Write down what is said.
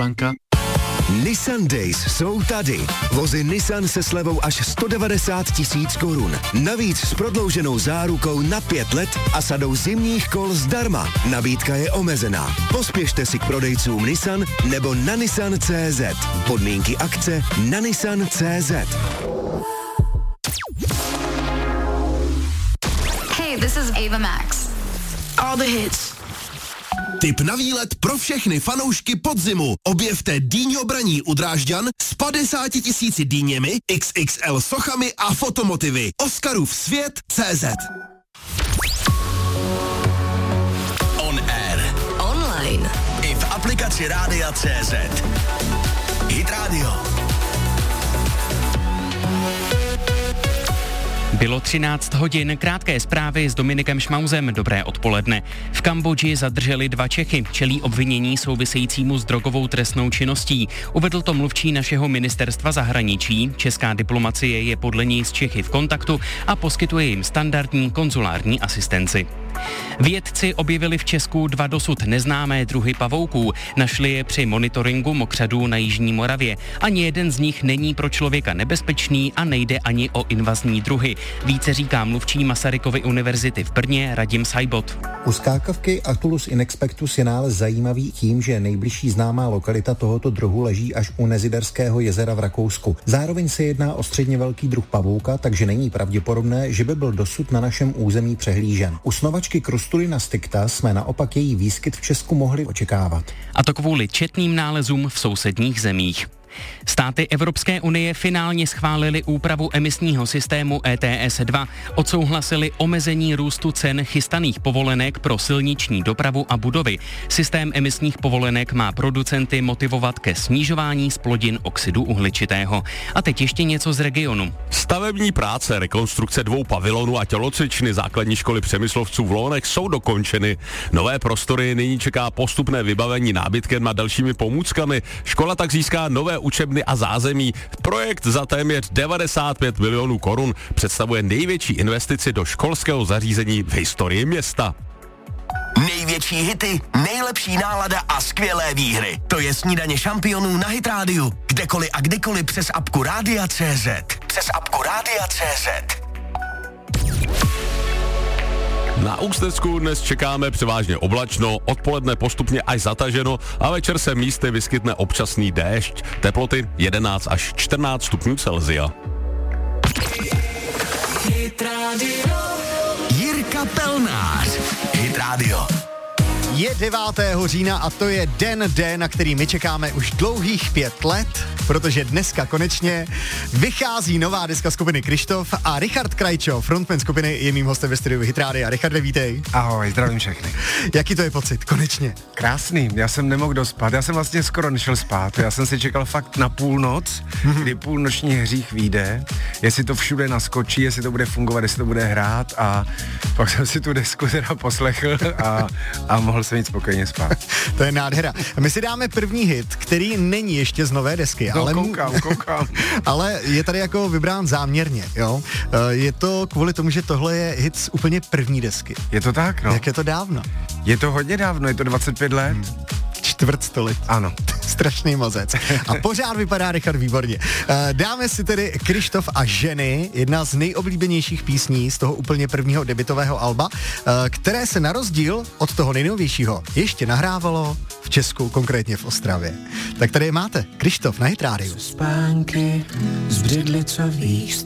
banka. Nissan Days jsou tady. Vozy Nissan se slevou až 190 000 korun. Navíc s prodlouženou zárukou na 5 let a sadou zimních kol zdarma. Nabídka je omezená. Pospěšte si k prodejcům Nissan nebo na Nissan.cz. Podmínky akce na Nissan.cz. Hey, this is Ava Max. All the hits. Tip na výlet pro všechny fanoušky podzimu. Objevte Dýňo Braní u Drážďan s 50 000 dýněmi, XXL sochami a fotomotivy. Oscarův svět CZ. On air. Online. I v aplikaci Rádia CZ. Hit Radio. Bylo 13 hodin, krátké zprávy s Dominikem Šmauzem. Dobré odpoledne. V Kambodži zadrželi 2 Čechy, čelí obvinění souvisejícímu s drogovou trestnou činností. Uvedl to mluvčí našeho ministerstva zahraničí. Česká diplomacie je podle něj s Čechy v kontaktu a poskytuje jim standardní konzulární asistenci. Vědci objevili v Česku 2 dosud neznámé druhy pavouků. Našli je při monitoringu mokřadů na jižní Moravě. Ani jeden z nich není pro člověka nebezpečný a nejde ani o invazní druhy. Více říká mluvčí Masarykovy univerzity v Brně Radim Sajbot. U skákavky Atulus inexpectus je nález zajímavý tím, že nejbližší známá lokalita tohoto druhu leží až u Neziderského jezera v Rakousku. Zároveň se jedná o středně velký druh pavouka, takže není pravděpodobné, že by byl dosud na našem území přehlížen. U snovačky Crustulina sticta jsme naopak její výskyt v Česku mohli očekávat. A to kvůli četným nálezům v sousedních zemích. Státy Evropské unie finálně schválili úpravu emisního systému ETS 2, odsouhlasili omezení růstu cen chystaných povolenek pro silniční dopravu a budovy. Systém emisních povolenek má producenty motivovat ke snižování zplodin oxidu uhličitého. A teď ještě něco z regionu. Stavební práce, rekonstrukce 2 pavilonů a tělocvičny základní školy Přemyslovců v Lónech jsou dokončeny. Nové prostory nyní čeká postupné vybavení nábytkem a dalšími pomůckami. Škola tak získá nové učebny a zázemí. Projekt za téměř 95 milionů korun představuje největší investici do školského zařízení v historii města. Největší hity, nejlepší nálada a skvělé výhry. To je snídaně šampionů na Hit Radio. Kdekoliv a kdykoliv přes apku Rádia CZ. Přes apku Rádia CZ. Na Ústecku dnes čekáme převážně oblačno, odpoledne postupně až zataženo a večer se místy vyskytne občasný déšť. Teploty 11 až 14 stupňů Celsia. Jirka Pelnář. Hit Radio. Je 9. října a to je den D, na který my čekáme už dlouhých 5 let, protože dneska konečně vychází nová deska skupiny Krištof a Richard Krajčo, frontman skupiny, je mým hostem ve studiu Hit Rádia. Richarde, vítej. Ahoj, zdravím všechny. Jaký to je pocit, konečně? Krásný, já jsem nemohl dospat, já jsem vlastně skoro nešel spát, já jsem si čekal fakt na půlnoc, kdy půlnoční hřích vyjde, jestli to všude naskočí, jestli to bude fungovat, jestli to bude hrát a pak jsem si tu desku teda poslechl a mohl jsem jít spokojeně spát. To je nádhera. My si dáme první hit, který není ještě z nové desky, no, ale koukám. Ale je tady jako vybrán záměrně, jo. Je to kvůli tomu, že tohle je hit z úplně první desky. Je to tak, no. Jak je to dávno? Je to hodně dávno, je to 25 let. Čtvrtstoletí. Ano. Strašný mozec. A pořád vypadá Richard výborně. Dáme si tedy Krištof a ženy, jedna z nejoblíbenějších písní z toho úplně prvního debutového alba, které se na rozdíl od toho nejnovějšího ještě nahrávalo v Česku, konkrétně v Ostravě. Tak tady je máte. Krištof na Hit Rádiu. Spánky zbřidli, co víš.